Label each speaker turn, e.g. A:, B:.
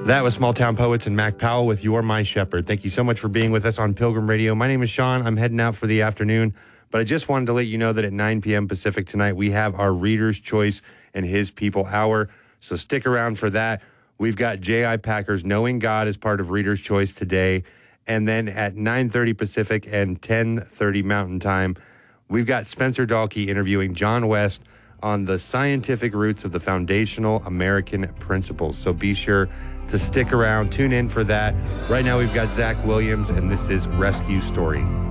A: That was Small Town Poets and Mac Powell with You're My Shepherd. Thank you so much for being with us on Pilgrim Radio. My name is Sean. I'm heading out for the afternoon, but I just wanted to let you know that at 9 p.m. Pacific tonight, we have our Reader's Choice and His People Hour. So stick around for that. We've got J.I. Packer's Knowing God as part of Reader's Choice today. And then at 9:30 Pacific and 10:30 Mountain Time, we've got Spencer Dahlke interviewing John West on the scientific roots of the foundational American principles. So be sure to stick around, tune in for that. Right now we've got Zach Williams, and this is Rescue Story.